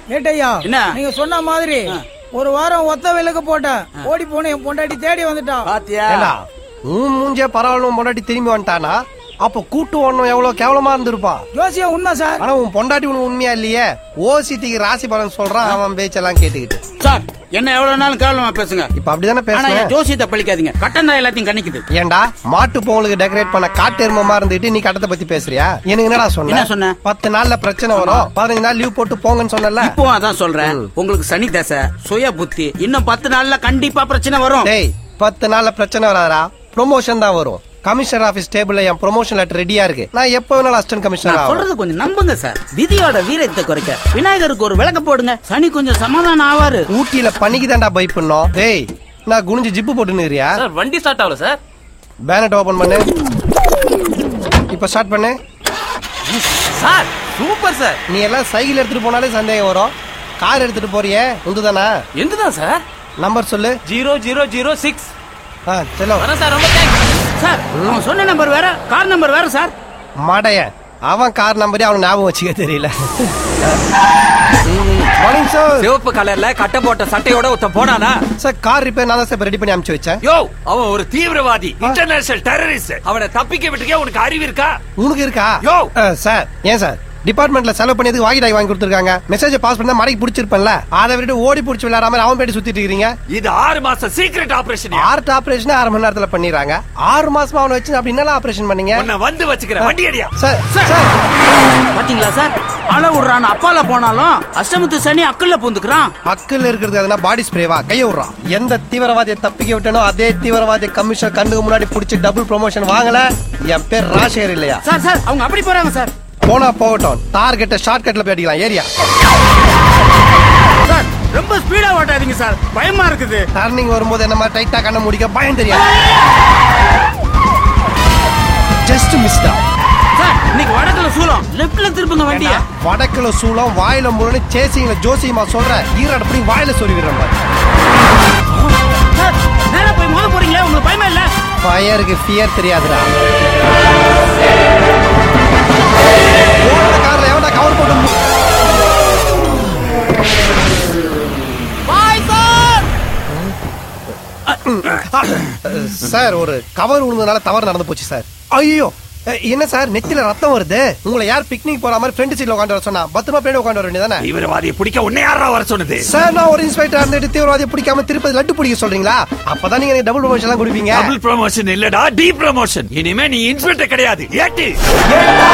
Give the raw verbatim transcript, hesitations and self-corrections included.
ஏட்டையா நீங்க சொன்ன மாதிரி ஒரு வாரம் ஒத்த விலக்கு போட்டேன், ஓடி போன என் பொண்டாட்டி தேடி வந்துட்டா. பாத்தியா உன் மூஞ்சே பரவாயில்ல, உன் பொண்டாட்டி திரும்பி வந்துட்டானா? அப்ப கூட்டு ஒண்ணும் எவ்வளவு கேவலமா இருந்திருப்பா. ஜோசியா உண்மை சார். ஆனா உன் பொண்டாட்டி உனக்கு உண்மையா இல்லையே. ஓசிட்டிக்கு ராசி பலன் சொல்றான், அவன் பேச்செல்லாம் கேட்டுக்கிட்டு. சார் என்ன எவ்வளவு நாளும் கேவலமா பேசுங்க. இப்ப அப்படிதானே பேசுறேன். ஜோசியத்தை பழிக்காதீங்க, கட்டம் தான் எல்லாத்தையும் கணிக்குது. ஏண்டா மாட்டு பொங்கலுக்கு டெக்கரேட் பண்ண காட்டெருமமா இருந்துட்டு நீ கட்டத்தை பத்தி பேசுறியா? எனக்கு என்னடா சொன்ன? சொன்ன பத்து நாள்ல பிரச்சனை வரும், பதினஞ்சு நாள் லீவ் போட்டு போங்கன்னு சொன்னல. இப்போ அதான் சொல்றேன், உங்களுக்கு சனி தசை, சுய புத்தி, இன்னும் பத்து நாள்ல கண்டிப்பா பிரச்சனை வரும். டேய் பத்து நாள்ல பிரச்சனை வராதா, ப்ரொமோஷன் தான் வரும். கமிஷனர் ஆபீஸ் டேபிள்ல என் ப்ரொமோஷன் லெட்டர் ரெடியா இருக்கு. நான் எப்ப வேணாலும் அசிஸ்டன்ட் கமிஷனர் ஆவேன். சொல்றது கொஞ்சம் நம்புங்க சார். விதியோட வீரத்தை குறைக்க விநாயகருக்கு ஒரு விளக்க போடுங்க, சனி கொஞ்சம் சமாதானம் ஆவாரு. ஊட்டியில பனிக்கு தாண்டா பை பண்ணோம். டேய் நான் குனிஞ்சு ஜிப்பு போட்டுனுறியா? சார் வண்டி ஸ்டார்ட் ஆகல சார். பேனட் ஓபன் பண்ணு, இப்ப ஸ்டார்ட் பண்ணு. Sir super sir. நீ எல்லாம் சைக்கிள் எடுத்துட்டு போனாலே சந்தேகம் வரும், கார் எடுத்துட்டு போறியே உந்துதானா? எந்துதான் சார். நம்பர் சொல்லு. Zero zero zero six. ஆ செல்லோ சார் ரொம்ப தேங்க்ஸ் சார். அவன் சொன்ன நம்பர் வேற, கார் நம்பர் வேற சார். மாடைய அவன் கார் நம்பரே அவன் ஞாபகம் வச்சுக்க தெரியல. Morning sir. சிவப்பு கலர்ல கட்ட போட்ட சட்டையோட ஒருத்த போனானா சார்? கார் ரிப்பேர் நான் தான் சார் ரெடி பண்ணி அனுப்பிச்சு வச்சேன். யோ அவன் ஒரு தீவிரவாதி, இன்டர்நேஷனல் டெரரிஸ்ட். அவனை தப்பிக்க விட்டுக்கே உனக்கு அறிவு இருக்கா? உனக்கு இருக்கா? யோ சார் ஏன் சார் டிபார்ட்மெண்ட்ல செலவு பண்ணி வாங்கி டாய் வாங்கி கொடுத்துருக்காங்க. மெசேஜ் பாஸ் பண்ணா மடக்கி பிடிச்சிருப்பேன்ல, அதை விட்டு ஓடி பிடிச்சி விளையாடாம அவன் பேட்டி சுத்திட்டு இருக்கீங்க. இது ஆறு மாசம் சீக்ரெட் ஆபரேஷன். ஆர்ட் ஆபரேஷன் ஆறு மணி நேரத்துல பண்ணிடுறாங்க. ஆறு மாசமா அவனை வச்சு அப்படி என்ன ஆபரேஷன் பண்ணீங்க? உன்னை வந்து வச்சுக்கிறேன், வண்டி அடியா. சார் சார் பாத்தீங்களா சார், அழ விடுறான். அப்பால போனாலும் அஷ்டமத்து சனி அக்கல்ல பூந்துக்கிறான். அக்கல் இருக்கிறது எதுனா பாடி ஸ்ப்ரேவா கைய விடுறான். எந்த தீவிரவாதியை தப்பிக்க விட்டனோ அதே தீவிரவாதி கமிஷன் கண்ணுக்கு முன்னாடி பிடிச்சி டபுள் ப்ரொமோஷன் வாங்கல. என் பேர் ராஜேர் இல்லையா? சார் சார் அவங்க அப்படி போறாங்க சார். போனா போகட்டும், டார்கெட்ட ஷார்ட் கட்ல போய் அடிக்கலாம். ஏரியா சார் ரொம்ப ஸ்பீடா ஓட்டாதீங்க சார், பயமா இருக்குது. டர்னிங் வரும்போது என்ன மாதிரி டைட்டா கண்ண முடிக்க பயம் தெரியாது. Just மிஸ்டா sir. இன்னைக்கு வடக்குல சூலம், லெஃப்ட்ல திருப்புங்க வண்டிய. வடக்குல சூலம் வாயில முரணு சேசிங்கள ஜோசியமா சொல்ற ஈரட அப்படி வாயில சொல்லி விடுறாங்க. சார் நேரா போய் மோத போறீங்களே, உங்களுக்கு பயமா இல்ல? ஃபயருக்கு ஃபியர் தெரியாதுடா. கார்ல எவனா கவர் போட்டு சார் ஒரு கவர் விழுந்ததுனால தவறு நடந்து போச்சு சார். ஐயோ என்ன சார் நெத்தில ரத்தம் வருது? உங்களை யார் பிக்னிக் போற மாதிரி ஃப்ரெண்ட் சீட்ல உட்காந்து வர சொன்னா? பத்திரமா பேட உட்காந்து வர வேண்டியதானே? தீவிரவாதியை பிடிக்க உன்னை யாரா வர சொன்னது? சார் நான் ஒரு இன்ஸ்பெக்டர் இருந்துட்டு தீவிரவாதியை பிடிக்காம திருப்பதி லட்டு பிடிக்க சொல்றீங்களா? அப்பதான் நீங்க டபுள் ப்ரமோஷன் எல்லாம் கொடுப்பீங்க. டபுள் ப்ரமோஷன் இல்லடா, டி ப்ரமோஷன். இனிமே நீ இன்ஸ்பெக்டர் கிடையாது, ஏட்டு.